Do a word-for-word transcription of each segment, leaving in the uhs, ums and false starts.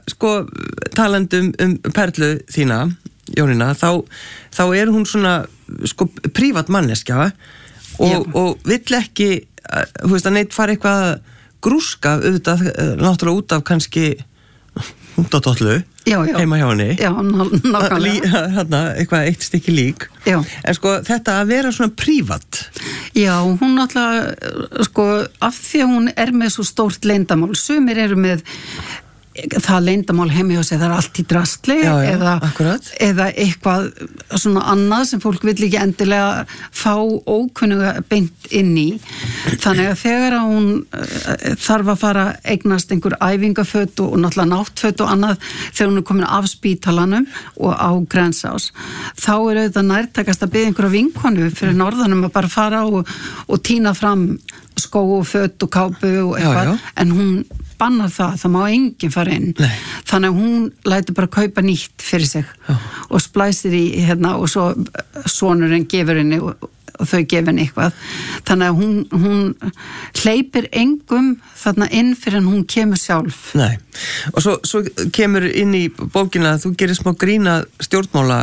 sko, talandi um, um Perlu þína, Jónína, þá, þá er hún svona, sko, prívat manneskja og, og vill ekki, þú veist, að neitt fara eitthvað grúska, auðvitað, náttúrulega út af kannski út á dollu, heima hjá henni. Já, nákvæmlega. Hérna, eitthvað eitt stykki lík. Já. En sko, þetta að vera svona prívat. Já, hún náttúrulega, sko, af því að hún er með svo stórt leyndamál, sumir eru með það leyndamál heimi og segja það er allt í drastli já, já, eða, eða eitthvað svona annað sem fólk vill ekki endilega fá ókunnuga beint inn í. Þannig að þegar að hún uh, þarf að fara eignast einhver æfingaföt og, og náttúrulega náttföt og annað þegar hún er komin af spítalanum og á Grensás, þá er auðvitað nærtækast að biðja einhverja vinkonu fyrir norðanum að bara fara og, og tína fram skó og föt og kápu og eitthvað, já, já. En hún bannar það, það má enginn fara inn. Nei. Þannig að hún lætur bara kaupa nýtt fyrir sig já. Og splæsir í hérna og svo sonurinn gefur henni og, og þau gefur henni eitthvað. Þannig að hún, hún hleypir engum þarna inn fyrir en hún kemur sjálf. Nei, og svo, svo kemur inn í bókina að þú gerir smá grína stjórnmála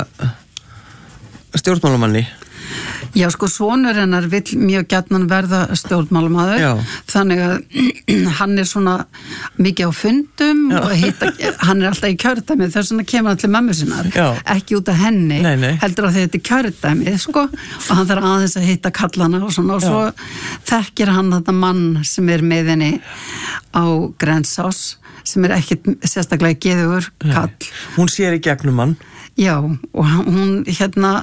stjórnmálamanni. Já, sko, sonur hennar vill mjög gjarnan verða stjórnmálamaður. Já. Þannig að hann er svona mikið á fundum já. Og hitta, hann er alltaf í kjördæmi, þess vegna kemur hann til mömmu sinnar. Já. Ekki út af henni, nei, nei. Heldur að þetta er kjördæmi, sko, og hann þarf aðeins að hitta kallana og svona, og svo já. Þekkir hann þetta mann sem er með henni á Grensás, sem er ekkit sérstaklega geðugur kall. Hún sér í gegnum hann. Já, og hún hérna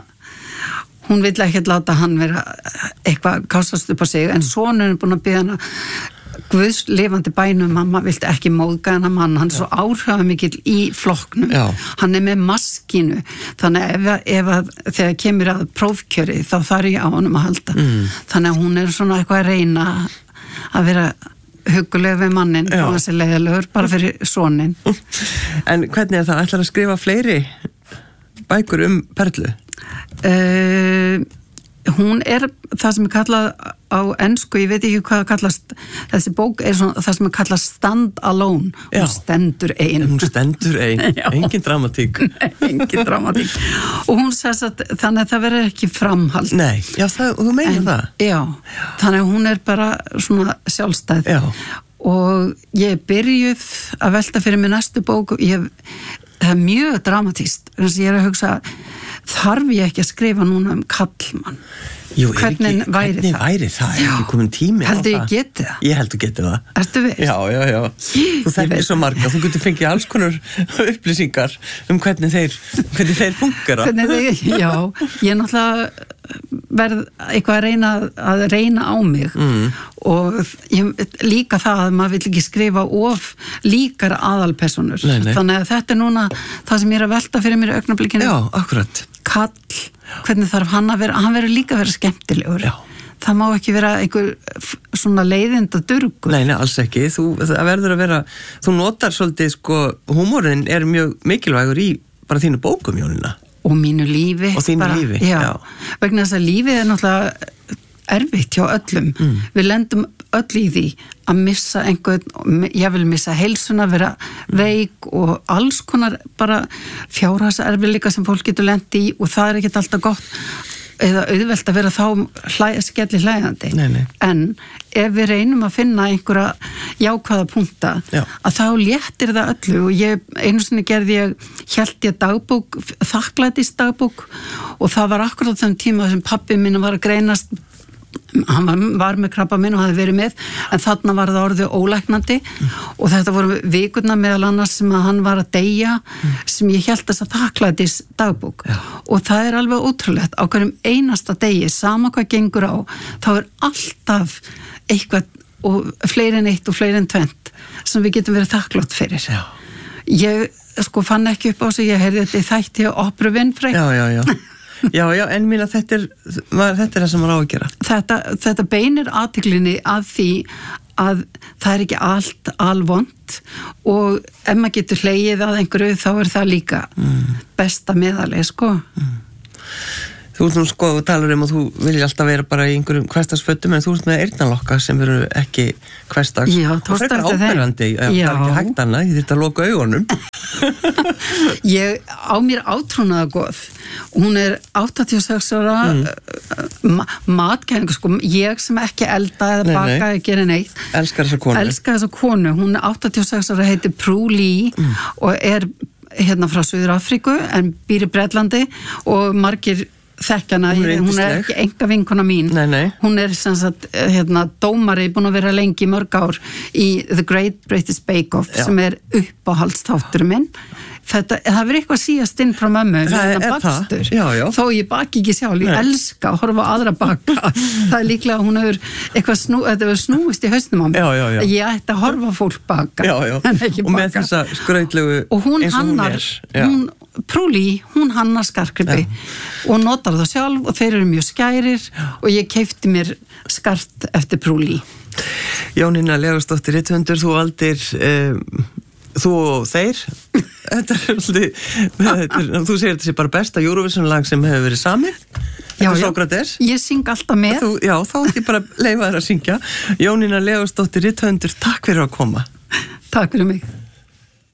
hún vill ekki láta hann vera eitthvað kásast upp á sig, en sonurinn er búin að biðja hana Guðs lifandi bænum, mamma vilti ekki móðga hana mann, hann er svo áhrifamikill í flokknum, já. Hann er með maskínu, þannig að ef, ef að, þegar kemur að prófkjöri þá þarf ég á honum að halda, mm. Þannig að hún er svona eitthvað að reyna að vera hugguleg við mannin og hans er leiðilegur bara fyrir sonin. En hvernig er það, ætlar að skrifa fleiri bækur um Perlu? Uh, hún er það sem er kallað á ensku, ég veit ekki hvað kallast, þessi bók er svona, það sem er kallað stand alone, já. Hún stendur ein hún stendur ein, engin dramatík Nei, engin dramatík og hún sess að þannig að það verður ekki framhald. Nei, já, það, þú meina en, það já, já, þannig að hún er bara svona sjálfstæð já. Og ég er byrjuð að velta fyrir mig næstu bók og ég það er mjög dramatíst, þess að ég er að hugsa þarf ég ekki að skrifa núna um kallmann. Jú, hvernig ekki, væri hvernig það? Væri það? Er ekki komin tími á það? Heldur ég geti það? Ég heldur geti það. Ertu viss? Já, já, já. Þú þekkir svo marga, þú getur fengið alls konar upplýsingar um hvernig þeir, hvernig þeir fungera. Hvernig þeir, já, ég er náttúrulega verð eitthvað að reyna að reyna á mig mm. og ég, líka það að maður vill ekki skrifa of líkar aðalpersonur. Nei, nei. Þannig að þetta er núna það sem ég er að velta fyrir mér í augnablikinu. Já, akkurat. Kall, hvernig þarf hann að vera, hann verður líka að vera skemmtilegur. Já. Það má ekki vera einhver svona leiðinda durgur. Nei, nei, alls ekki. Þú, það verður að vera, þú notar svolítið, sko, húmórin er mjög mikilvægur í bara þínu bókum, Jónína. Og mínu lífi. Og þínu bara, lífi, já. já. Vegna þess að lífið er náttúrulega erfitt hjá öllum. Mm. Við lendum öll í því að missa einhvern, ég vil missa heilsuna, vera veik og alls konar bara fjárhagserfiðleika sem fólk getur lent í og það er ekkert alltaf gott eða auðvelt að vera þá hlæ, skelli hlæðandi. Nei, nei. En ef við reynum að finna einhverja jákvæða punkta, já. Að þá léttir það öllu og ég, einu sinni gerði ég, hélt ég dagbók, þakklætis dagbók og það var akkurat þann tíma sem pabbi minn var að greinast, hann var, var með krabba minn og hafði verið með, en þarna var það orðið ólæknandi mm. og þetta voru vikurna meðal annars sem að hann var að deyja mm. sem ég hélt þess að þakklætis dagbók já. Og það er alveg ótrúlegt á hverjum einasta degi, sama hvað gengur á, þá er alltaf eitthvað og fleiri en eitt og fleiri en tvent sem við getum verið þakklátt fyrir. Já. Ég sko fann ekki upp á sig, ég heyrði þetta í þætti á Opru Winfrey. Já, já, já. Já, já, en mín að þetta er, þetta er það sem maður á að gera. Þetta, þetta beinir athyglinni að því að það er ekki allt alvont og ef maður getur hlegið að einhverju þá er það líka mm. besta meðalið, sko. Mm. Þú ert nú sko, þú talar um og þú vilja alltaf vera bara í einhverjum hversdagsfötum en þú ert með eyrnalokka sem eru ekki hversdags. Já, þú ert eftir þeim. Já, það er ekki hægt annað, ég þurfti að loka augunum. Ég á mér átrúnaða góð. Hún er áttatíu og sex ára mm. ma matkæðingu, sko, ég sem ekki elda eða nei, baka eða gera neitt. Elskar þessa konu. Elskar þessa konu. Hún er áttatíu og sex ára, heitir Prue Lee mm. og er hérna frá Suður Afríku en býr í Bretlandi og margir þekkjana, hún er, hún er ekki enga vinkona mín. Nei, nei. Hún er sem sagt, hérna, dómari, búin að vera lengi mörg ár í The Great British Bake Off Já. Sem er uppáhaldstáttur minn. Þetta, það verður eitthvað síast inn frá mömmu það er bakstur. Það, já, já. Þó ég baki ekki sjálf, ég Nei. elska að horfa á aðra baka. Það er líklega að hún hefur eitthvað snú, þetta hefur snúist í hausnum á mig. Já, já, já. Ég ætti að horfa fólk baka, já, já. en ekki og baka. Með þessa skrautlegu og hún eins og hannar, hún er. Hún, Prue Lee, hún hannar skartgripi og notar það sjálf og þeir eru mjög skærir já. Og ég keipti mér skart eftir Prue Lee. Jónína Leósdóttir, rithöfundur, þú valdir um, þú og þeir þetta er alltaf þú segir þetta sé bara besta Eurovision lag sem hefur verið samið já, já. Ég syng alltaf með þú, já, þá er ég bara leifa þér að syngja Jónína Leósdóttir, rithöfundur, takk fyrir að koma. Takk fyrir mig.